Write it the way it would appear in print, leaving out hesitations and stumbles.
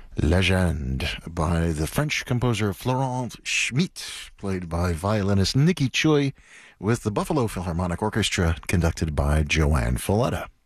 Legend by the French composer Florent Schmitt, played by violinist Nicky Choi, with the Buffalo Philharmonic Orchestra, conducted by Joanne Falletta.